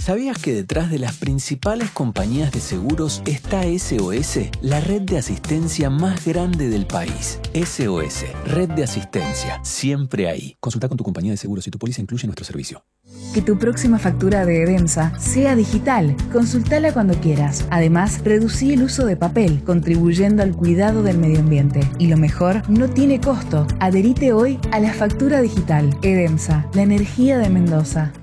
¿Sabías que detrás de las principales compañías de seguros está SOS, la red de asistencia más grande del país? SOS, red de asistencia, siempre ahí. Consulta con tu compañía de seguros si tu póliza incluye nuestro servicio. Que tu próxima factura de Edemsa sea digital. Consultala cuando quieras. Además, reducí el uso de papel, contribuyendo al cuidado del medio ambiente. Y lo mejor, no tiene costo. Adherite hoy a la factura digital. Edemsa, la energía de Mendoza.